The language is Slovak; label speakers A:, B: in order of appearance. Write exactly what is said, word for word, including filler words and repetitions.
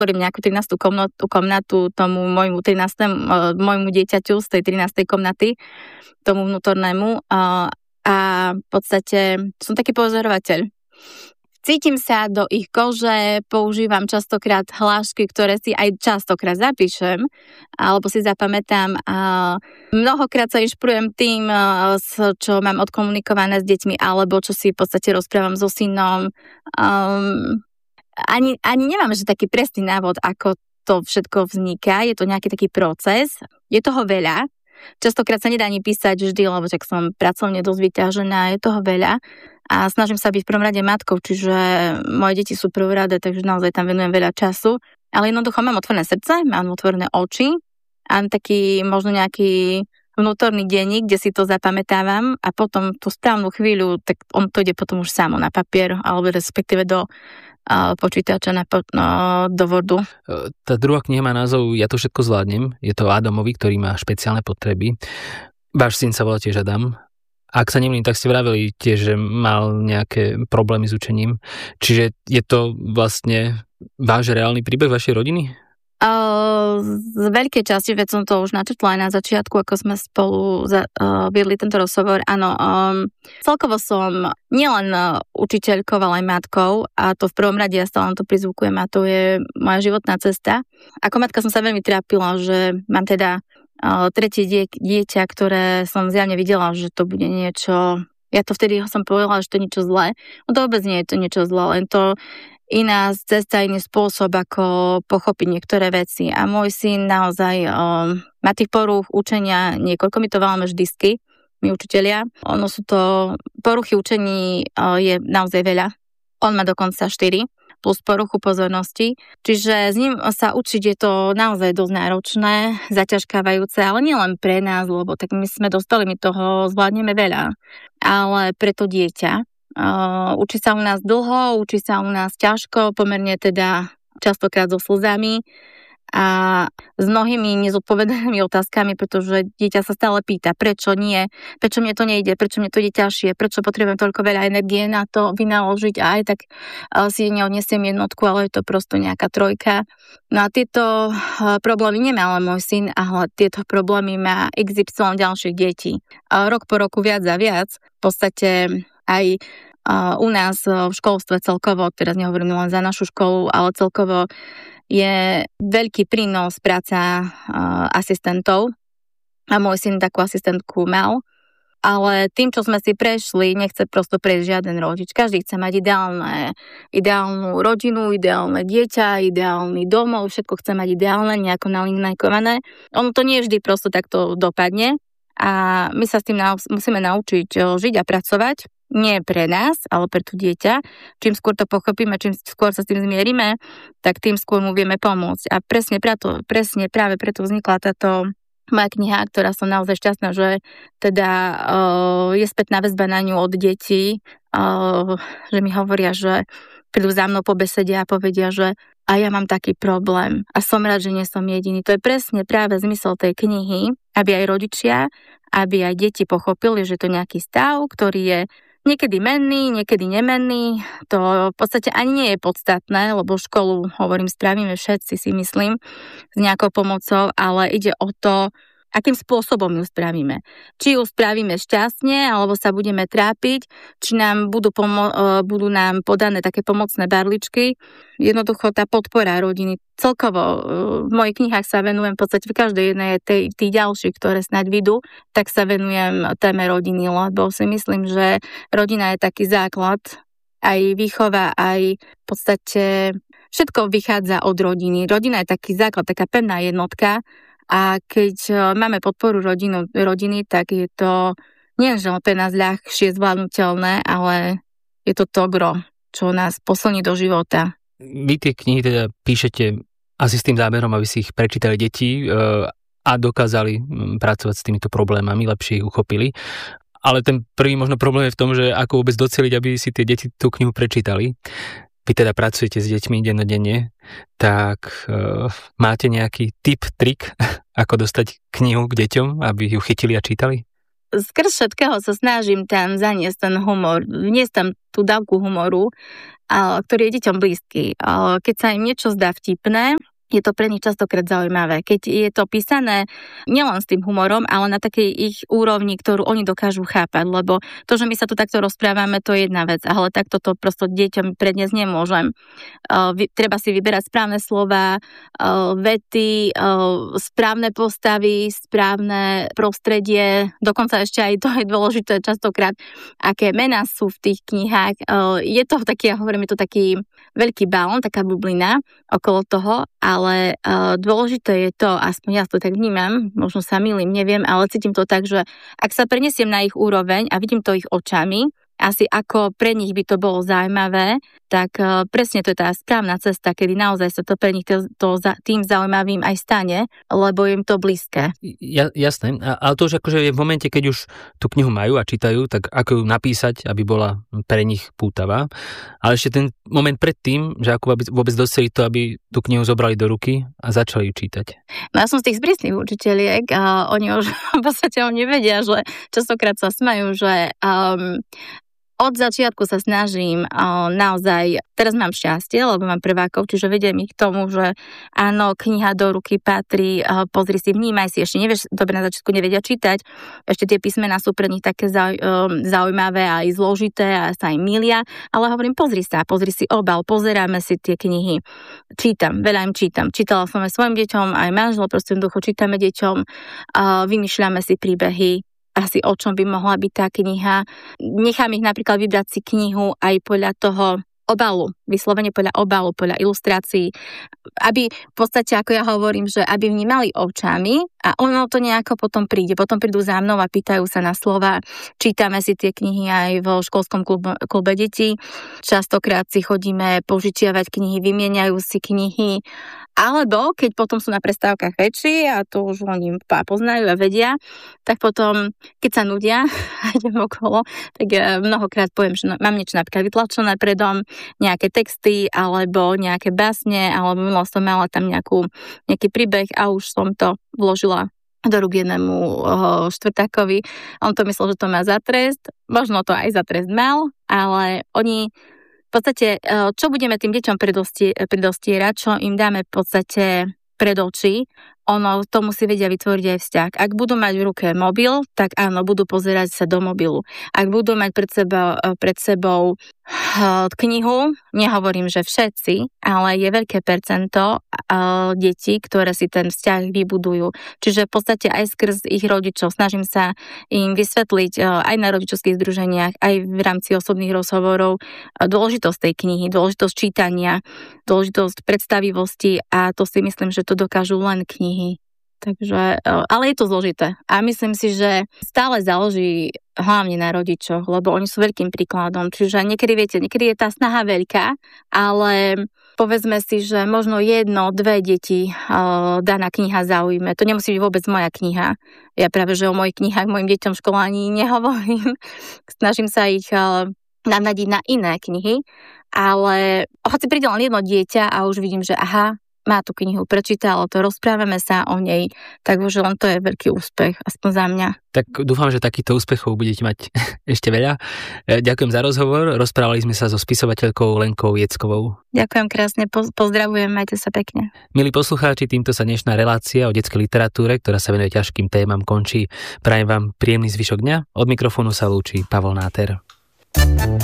A: otvorím nejakú trinástu komnatu, komnatu tomu môjmu trinástému, môjmu dieťaťu z tej trinástej komnaty, tomu vnútornému a, a v podstate som taký pozorovateľ. Cítim sa do ich kože, používam častokrát hlášky, ktoré si aj častokrát zapíšem, alebo si zapamätám. A mnohokrát sa inšpirujem tým, čo mám odkomunikované s deťmi, alebo čo si v podstate rozprávam so synom. Um, ani, ani nemám, že taký presný návod, ako to všetko vzniká. Je to nejaký taký proces. Je toho veľa. Častokrát sa nedá ani písať vždy, lebo tak som pracovne dosť vyťažená, je toho veľa. A snažím sa byť v prvom rade matkou, čiže moje deti sú prvoradé, takže naozaj tam venujem veľa času. Ale jednoducho mám otvorené srdce, mám otvorené oči a taký možno nejaký vnútorný denník, kde si to zapamätávam a potom tú správnu chvíľu, tak on to ide potom už samo na papier, alebo respektíve do uh, počítača, na, no, do Wordu.
B: Tá druhá kniha má názov Ja to všetko zvládnem. Je to Adamovi, ktorý má špeciálne potreby. Váš syn sa volá tiež Adam. Ak sa nemýlim, tak ste vraveli tiež, že mal nejaké problémy s učením. Čiže je to vlastne váš reálny príbeh vašej rodiny?
A: Uh, z veľkej časti, veď som to už načrtla aj na začiatku, ako sme spolu za, uh, viedli tento rozhovor. Áno, um, celkovo som nielen uh, učiteľkou, ale aj matkou a to v prvom rade ja stále to prizvukujem a to je moja životná cesta. Ako matka som sa veľmi trápila, že mám teda tretie die, dieťa, ktoré som zjavne videla, že to bude niečo... Ja to vtedy som povedala, že to je niečo zlé. No to vôbec nie je to niečo zlé, len to iná cesta, iný spôsob, ako pochopiť niektoré veci. A môj syn naozaj um, má tých porúch učenia niekoľko, my to voláme vždysky, my učitelia. Ono sú to... Poruchy učení uh, je naozaj veľa. On má dokonca štyri. Plus poruchu pozornosti. Čiže s ním sa učiť je to naozaj dosť náročné, zaťažkávajúce, ale nielen pre nás, lebo tak my sme dostali, my toho zvládneme veľa, ale pre to dieťa. Uh, učí sa u nás dlho, učí sa u nás ťažko, pomerne teda častokrát so slzami a s mnohými nezodpovedanými otázkami, pretože dieťa sa stále pýta, prečo nie, prečo mne to nejde, prečo mne to ide ťažšie, prečo potrebujem toľko veľa energie na to vynaložiť a aj tak si neodnesiem jednotku, ale je to prosto nejaká trojka. No a tieto problémy nemá len môj syn, ale tieto problémy má iks ypsilon ďalších detí. A rok po roku viac a viac, v podstate aj u nás v školstve celkovo, teraz nehovorím len za našu školu, ale celkovo je veľký prínos práca uh, asistentov a môj syn takú asistentku mal, ale tým, čo sme si prešli, nechce prosto prejsť žiaden rodič. Každý chce mať ideálne, ideálnu rodinu, ideálne dieťa, ideálny domov, všetko chce mať ideálne, nejako nalinkované. Ono to nie vždy prosto takto dopadne a my sa s tým na, musíme naučiť žiť a pracovať. Nie pre nás, ale pre to dieťa. Čím skôr to pochopíme, čím skôr sa s tým zmierime, tak tým skôr mu vieme pomôcť. A presne, preto, presne práve preto vznikla táto moja kniha, ktorá som naozaj šťastná, že teda uh, je spätná väzba na ňu od detí, uh, že mi hovoria, že prídu za mnou po besede a povedia, že a ja mám taký problém a som rád, že nie som jediný. To je presne práve zmysel tej knihy, aby aj rodičia, aby aj deti pochopili, že to je nejaký stav, ktorý je niekedy menný, niekedy nemenný, to v podstate ani nie je podstatné, lebo školu, hovorím, spravíme všetci, si myslím, s nejakou pomocou, ale ide o to, akým spôsobom ju spravíme. Či ju spravíme šťastne, alebo sa budeme trápiť, či nám budú, pomo- budú nám podané také pomocné barličky. Jednoducho tá podpora rodiny. Celkovo v mojich knihách sa venujem v podstate v každej jednej tej, tých ďalších, ktoré snáď vidú, tak sa venujem téme rodiny, lebo si myslím, že rodina je taký základ, aj výchova, aj v podstate všetko vychádza od rodiny. Rodina je taký základ, taká pevná jednotka. A keď máme podporu rodinu, rodiny, tak je to nie, že pre nás ľahšie zvládnutelné, ale je to to gro, čo nás posilní do života.
B: Vy tie knihy teda píšete asi s tým záberom, aby si ich prečítali deti a dokázali pracovať s týmito problémami, lepšie ich uchopili. Ale ten prvý možno problém je v tom, že ako vôbec doceliť, aby si tie deti tú knihu prečítali. Vy teda pracujete s deťmi dennodenne, tak uh, máte nejaký tip, trik, ako dostať knihu k deťom, aby ju chytili a čítali?
A: skrz všetkého sa snažím tam zaniesť ten humor, vniesť tam tú dávku humoru, ktorý je deťom blízky. Keď sa im niečo zdá vtipné, je to pre nich častokrát zaujímavé. Keď je to písané nielen s tým humorom, ale na takej ich úrovni, ktorú oni dokážu chápať, lebo to, že my sa tu takto rozprávame, to je jedna vec, ale takto to prosto deťom predniesť nemôžem. Uh, treba si vyberať správne slova, uh, vety, uh, správne postavy, správne prostredie, dokonca ešte aj to je dôležité častokrát, aké mená sú v tých knihách. Uh, je to taký, ja hovorím, je to taký veľký balón, taká bublina okolo toho, ale uh, dôležité je to, aspoň ja to tak vnímam, možno sa mýlim, neviem, ale cítim to tak, že ak sa prenesiem na ich úroveň a vidím to ich očami, asi ako pre nich by to bolo zaujímavé, tak uh, presne to je tá správna cesta, kedy naozaj sa to pre nich to, to za, tým zaujímavým aj stane, lebo im to blízke.
B: Ja, jasné, a, ale to už akože je v momente, keď už tú knihu majú a čítajú, tak ako ju napísať, aby bola pre nich pútavá. Ale ešte ten moment predtým, že ako vôbec dosiahli to, aby tú knihu zobrali do ruky a začali ju čítať.
A: No ja som z tých zbristných učiteľiek a oni už v podstate oni vedia, že častokrát sa smajú, že um, od začiatku sa snažím uh, naozaj, teraz mám šťastie, lebo mám prvákov, čiže vediem ich k tomu, že áno, kniha do ruky patrí, uh, pozri si, vnímaj si, ešte nevieš, dobre na začiatku nevedia čítať, ešte tie písmená sú pre nich také zau, um, zaujímavé a aj zložité a sa im milia, ale hovorím, pozri sa, pozri si obal, pozeráme si tie knihy, čítam, veľa im čítam, čítala som aj svojim deťom, aj manžel, proste jednoducho čítame deťom, uh, vymýšľame si príbehy, asi o čom by mohla byť tá kniha. Nechám ich napríklad vybrať si knihu aj podľa toho obalu, vyslovene podľa obalu, podľa ilustrácií, aby v podstate, ako ja hovorím, že aby vnímali očami a ono to nejako potom príde. Potom prídu za mnou a pýtajú sa na slova. Čítame si tie knihy aj vo školskom klube, klube detí. Častokrát si chodíme požičiavať knihy, vymieňajú si knihy. Alebo keď potom sú na prestávkach väčší a to už oni poznajú a vedia, tak potom, keď sa nudia a idem okolo, tak mnohokrát poviem, že mám niečo napríklad vytlačené predom, nejaké texty alebo nejaké básne, alebo minula som mala tam nejakú, nejaký príbeh a už som to vložila do rúk jednému uh, štvrtákovi. On to myslel, že to má za trest, možno to aj za trest mal, ale oni v podstate, čo budeme tým deťom predostierať, čo im dáme v podstate pred oči, ono to musí vedia vytvoriť aj vzťah. Ak budú mať v ruke mobil, tak áno, budú pozerať sa do mobilu. Ak budú mať pred sebou, pred sebou knihu, nehovorím, že všetci, ale je veľké percento detí, ktoré si ten vzťah vybudujú. Čiže v podstate aj skrz ich rodičov snažím sa im vysvetliť aj na rodičovských združeniach, aj v rámci osobných rozhovorov dôležitosť tej knihy, dôležitosť čítania, dôležitosť predstavivosti a to si myslím, že to dokážu len knihy. Takže, ale je to zložité. A myslím si, že stále záleží hlavne na rodičoch, lebo oni sú veľkým príkladom. Čiže niekedy, viete, niekedy je tá snaha veľká, ale povedzme si, že možno jedno, dve deti uh, daná kniha zaujíme. To nemusí byť vôbec moja kniha. Ja práve, že o mojich knihách mojim deťom v škole ani nehovorím. Snažím sa ich uh, navnadiť na iné knihy, ale hoci príde len jedno dieťa a už vidím, že aha, má tú knihu, prečítalo to, rozprávame sa o nej, takže len to je veľký úspech, aspoň za mňa.
B: Tak dúfam, že takýchto úspechov budete mať ešte veľa. Ďakujem za rozhovor, rozprávali sme sa so spisovateľkou Lenkou Jeckovou.
A: Ďakujem krásne, pozdravujem, majte sa pekne.
B: Milí poslucháči, týmto sa dnešná relácia o detskej literatúre, ktorá sa venuje ťažkým témam, končí. Prajem vám príjemný zvyšok dňa. Od mikrofónu sa lúči Pavol Náter.